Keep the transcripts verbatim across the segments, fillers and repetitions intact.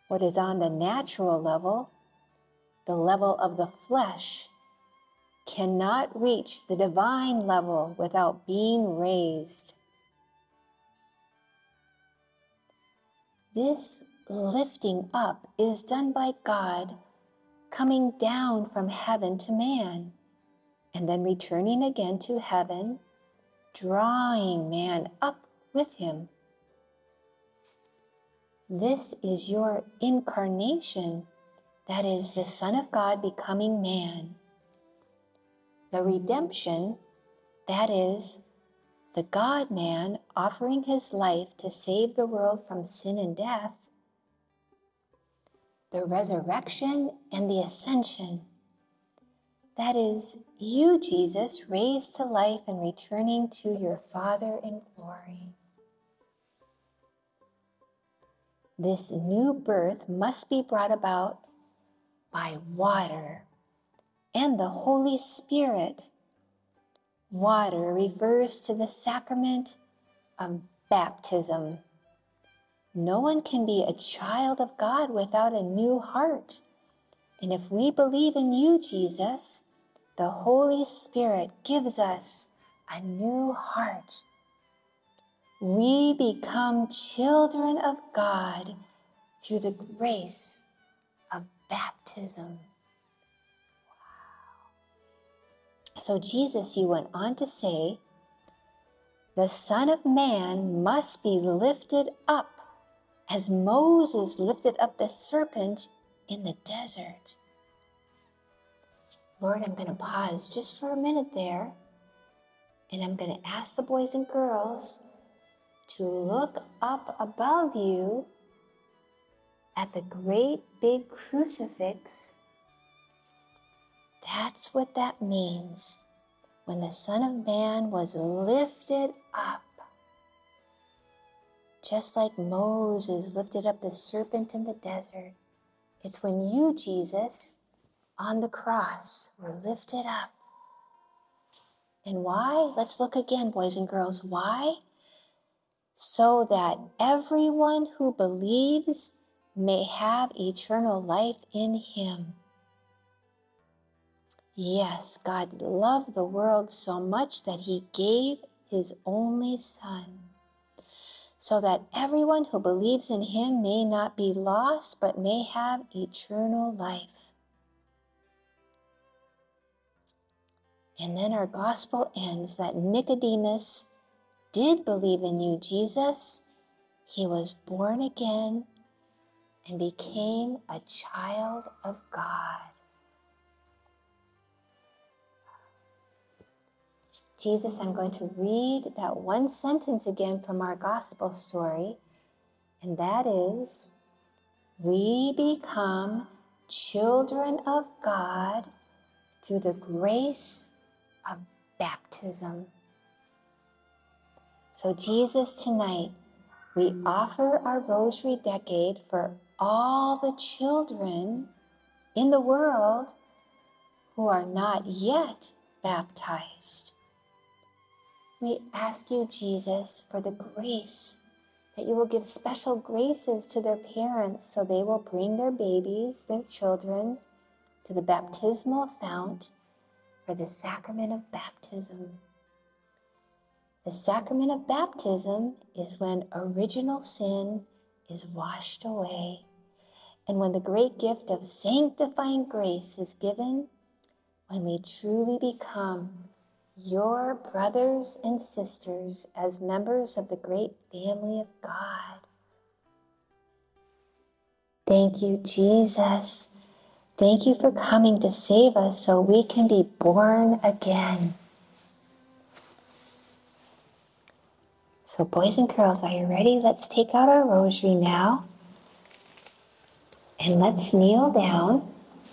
What is on the natural level, the level of the flesh, cannot reach the divine level without being raised. This lifting up is done by God coming down from heaven to man, and then returning again to heaven, drawing man up with him. This is your incarnation, that is the Son of God becoming man. The redemption, that is the God-man offering his life to save the world from sin and death. The resurrection and the ascension, that is you, Jesus, raised to life and returning to your Father in glory. This new birth must be brought about by water and the Holy Spirit. Water refers to the sacrament of baptism. No one can be a child of God without a new heart. And if we believe in you, Jesus, the Holy Spirit gives us a new heart. We become children of God through the grace of baptism. So Jesus, you went on to say, the Son of Man must be lifted up as Moses lifted up the serpent in the desert. Lord, I'm going to pause just for a minute there, and I'm going to ask the boys and girls to look up above you at the great big crucifix. That's what that means. When the Son of Man was lifted up, just like Moses lifted up the serpent in the desert, it's when you, Jesus, on the cross, were lifted up. And why? Let's look again, boys and girls. Why? So that everyone who believes may have eternal life in him. Yes, God loved the world so much that he gave his only Son, so that everyone who believes in him may not be lost, but may have eternal life. And then our gospel ends that Nicodemus did believe in you, Jesus. He was born again and became a child of God. Jesus, I'm going to read that one sentence again from our gospel story, and that is, we become children of God through the grace of baptism. So Jesus, tonight, we offer our Rosary Decade for all the children in the world who are not yet baptized. We ask you, Jesus, for the grace, that you will give special graces to their parents so they will bring their babies, their children, to the baptismal fount for the sacrament of baptism. The sacrament of baptism is when original sin is washed away, and when the great gift of sanctifying grace is given, when we truly become your brothers and sisters as members of the great family of God. Thank you, Jesus. Thank you for coming to save us so we can be born again. So boys and girls, are you ready? Let's take out our rosary now. And let's kneel down.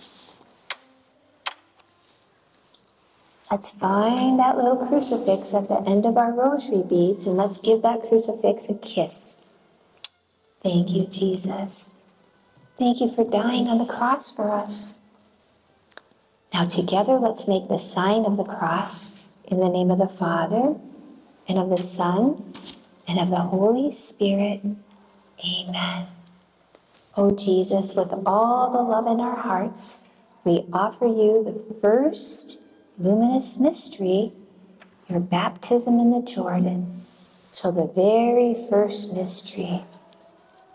Let's find that little crucifix at the end of our rosary beads, and let's give that crucifix a kiss. Thank you, Jesus. Thank you for dying on the cross for us. Now together, let's make the sign of the cross in the name of the Father, and of the Son, and of the Holy Spirit. Amen. O Jesus, with all the love in our hearts, we offer you the first luminous mystery, your baptism in the Jordan. So the very first mystery,